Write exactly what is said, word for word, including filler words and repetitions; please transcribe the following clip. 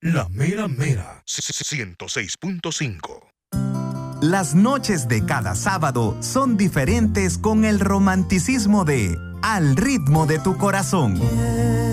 La Mera Mera, ciento seis punto cinco. Las noches de cada sábado son diferentes con el romanticismo de Al ritmo de tu corazón.